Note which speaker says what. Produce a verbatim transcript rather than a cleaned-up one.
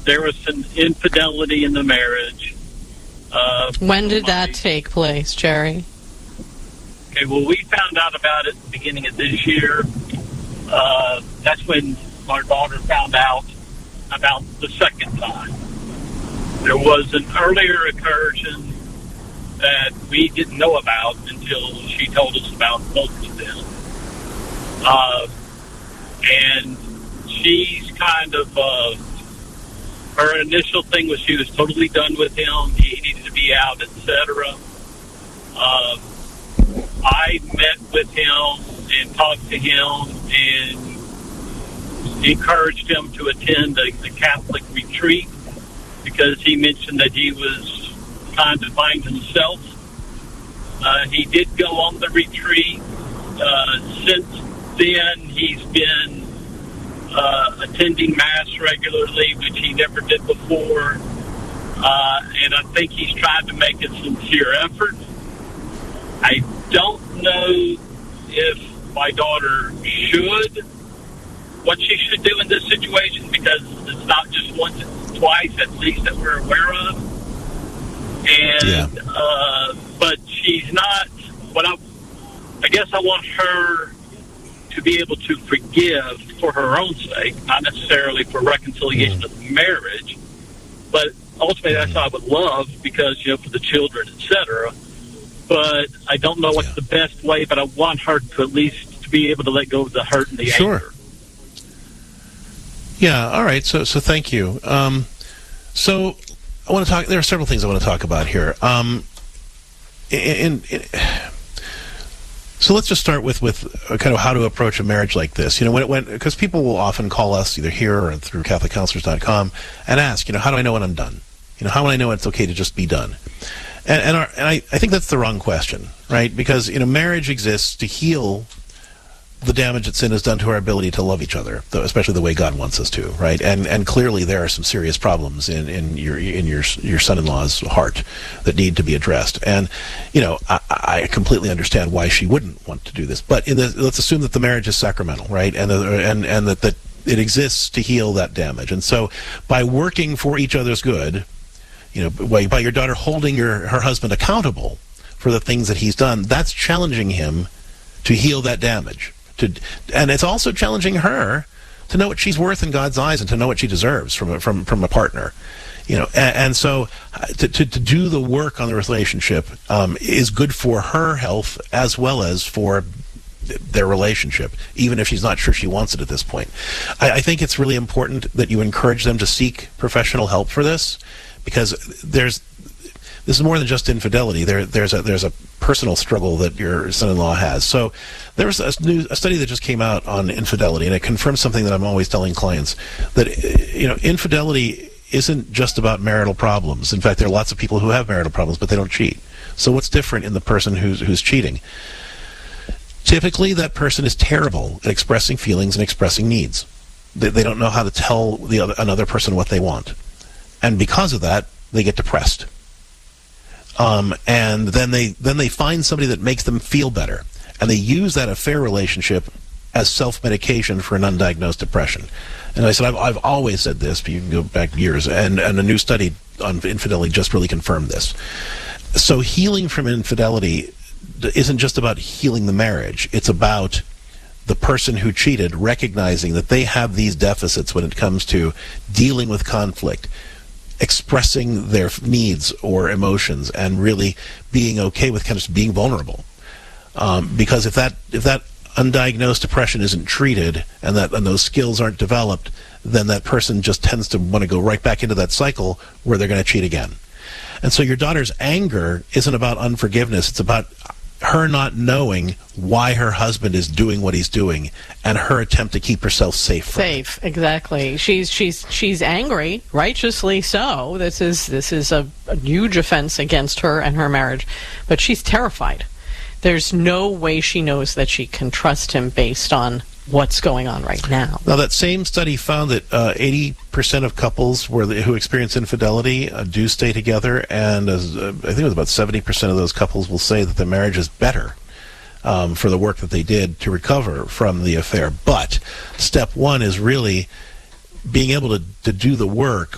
Speaker 1: there was some infidelity in the marriage. Uh,
Speaker 2: when did
Speaker 1: my,
Speaker 2: that take place, Jerry?
Speaker 1: Okay, well, we found out about it at the beginning of this year. Uh, that's when my daughter found out about the second time. There was an earlier incursion that we didn't know about until she told us about both of them. Uh, and she's kind of, uh, her initial thing was she was totally done with him. He needed to be out, et cetera. Uh, I met with him and talked to him and encouraged him to attend a, a Catholic retreat because he mentioned that he was trying to find himself. Uh, he did go on the retreat. Uh, since then, he's been uh, attending Mass regularly, which he never did before. Uh, and I think he's trying to make a sincere effort. I don't know if my daughter should, what she should do in this situation, because it's not just once, it's twice at least that we're aware of. And, yeah. uh, but she's not, what I, I guess I want her to be able to forgive for her own sake, not necessarily for reconciliation mm. of the marriage, but ultimately that's what I would love because, you know, for the children, et cetera. But I don't know what's yeah. the best way, but I want her to at least to be able to let go of the hurt and the
Speaker 3: sure.
Speaker 1: anger.
Speaker 3: Yeah, all right, so so thank you. Um, so I want to talk, there are several things I want to talk about here. Um, in, in, so let's just start with, with kind of how to approach a marriage like this. You know, when it went, because people will often call us either here or through Catholic Counselors dot com and ask, you know, how do I know when I'm done? You know, how will I know it's okay to just be done? And, and, our, and I, I think that's the wrong question, right? Because, you know, marriage exists to heal the damage that sin has done to our ability to love each other, especially the way God wants us to, right? And and clearly there are some serious problems in, in your in your your son-in-law's heart that need to be addressed. And, you know, I, I completely understand why she wouldn't want to do this. But in the, let's assume that the marriage is sacramental, right? And the, and and that, that it exists to heal that damage. And so by working for each other's good, you know, by, by your daughter holding your her husband accountable for the things that he's done, that's challenging him to heal that damage. To, and it's also challenging her to know what she's worth in God's eyes and to know what she deserves from a, from from a partner, you know. And, and so, to, to to do the work on the relationship um, is good for her health as well as for their relationship, even if she's not sure she wants it at this point. I, I think it's really important that you encourage them to seek professional help for this, because there's this is more than just infidelity. There, there's a there's a personal struggle that your son-in-law has. So there was a new a study that just came out on infidelity, and it confirms something that I'm always telling clients, that, you know, infidelity isn't just about marital problems. In fact, there are lots of people who have marital problems, but they don't cheat. So what's different in the person who's who's cheating? Typically, that person is terrible at expressing feelings and expressing needs. They, they don't know how to tell the other, another person what they want, and because of that, they get depressed. Um, and then they then they find somebody that makes them feel better, and they use that affair relationship as self-medication for an undiagnosed depression. And I said, I've, I've always said this, but you can go back years, and, and a new study on infidelity just really confirmed this. So healing from infidelity isn't just about healing the marriage. It's about the person who cheated recognizing that they have these deficits when it comes to dealing with conflict, expressing their needs or emotions, and really being okay with kind of being vulnerable. Um, because if that if that undiagnosed depression isn't treated and that and those skills aren't developed, then that person just tends to want to go right back into that cycle where they're going to cheat again. And so your daughter's anger isn't about unforgiveness. It's about her not knowing why her husband is doing what he's doing, and her attempt to keep herself safe from
Speaker 2: safe
Speaker 3: it.
Speaker 2: Exactly. She's she's she's angry, righteously so. This is this is a, a huge offense against her and her marriage, but she's terrified. There's no way she knows that she can trust him based on what's going on right now.
Speaker 3: Now, that same study found that uh, eighty percent of couples where the, who experience infidelity uh, do stay together, and as, uh, I think it was about seventy percent of those couples will say that the marriage is better um, for the work that they did to recover from the affair. But step one is really being able to, to do the work